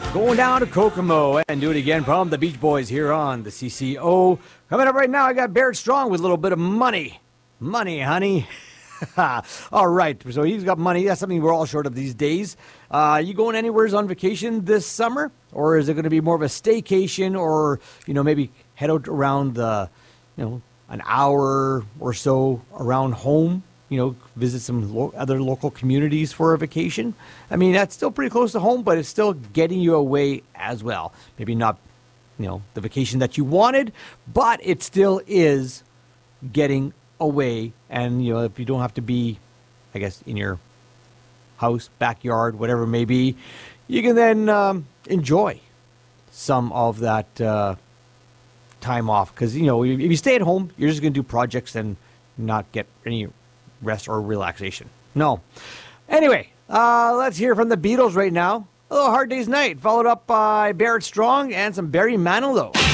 Going down to Kokomo and do it again from the Beach Boys here on the CCO. Coming up right now, I got Barrett Strong with a little bit of money. Money, honey. All right, so he's got money. That's something we're all short of these days. You going anywhere on vacation this summer? Or is it going to be more of a staycation or, maybe head out around the, an hour or so around home? Visit some other local communities for a vacation. I mean, that's still pretty close to home, but it's still getting you away as well. Maybe not, the vacation that you wanted, but it still is getting away. And, if you don't have to be, I guess, in your house, backyard, whatever it may be, you can then enjoy some of that time off. Because, if you stay at home, you're just going to do projects and not get any rest or relaxation. No. Anyway, let's hear from the Beatles right now. A little Hard Day's Night, followed up by Barrett Strong and some Barry Manilow.